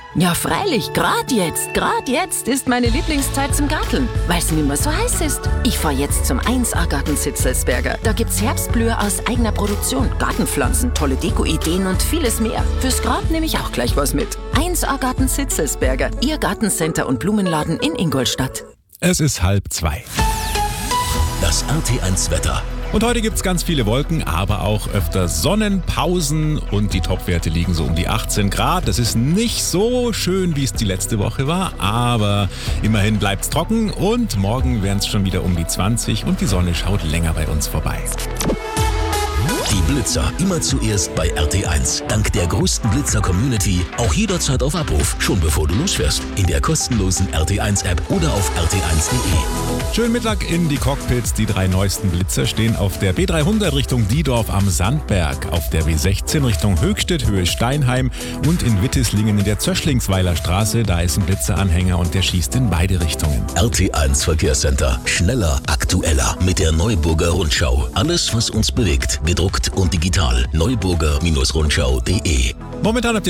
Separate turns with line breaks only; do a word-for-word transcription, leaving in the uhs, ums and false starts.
Ja, freilich, grad jetzt, grad jetzt ist meine Lieblingszeit zum Garteln, weil es nimmer so heiß ist. Ich fahr jetzt zum eins A Garten Zitzelsberger. Da gibt's Herbstblühe aus eigener Produktion, Gartenpflanzen, tolle Deko-Ideen und vieles mehr. Fürs Grad nehme ich auch gleich was mit. eins A Garten Zitzelsberger, Ihr Gartencenter und Blumenladen in Ingolstadt.
Es ist halb zwei.
Das R T eins Wetter.
Und heute gibt's ganz viele Wolken, aber auch öfter Sonnenpausen und die Topwerte liegen so um die achtzehn Grad. Das ist nicht so schön, wie es die letzte Woche war, aber immerhin bleibt's trocken und morgen wären es schon wieder um die zwanzig und die Sonne schaut länger bei uns vorbei.
Die Blitzer immer zuerst bei R T eins. Dank der größten Blitzer-Community auch jederzeit auf Abruf, schon bevor du losfährst. In der kostenlosen R T eins App oder auf r t eins punkt d e.
Schönen Mittag in die Cockpits. Die drei neuesten Blitzer stehen auf der B dreihundert Richtung Diedorf am Sandberg, auf der B sechzehn Richtung Höchstädt, Höhe Steinheim und in Wittislingen in der Zöschlingsweiler Straße. Da ist ein Blitzeranhänger und der schießt in beide Richtungen.
R T eins Verkehrscenter. Schneller, aktueller mit der Neuburger Rundschau. Alles, was uns bewegt, gedruckt und digital. neuburger Rundschau punkt de.
Momentan habt ihr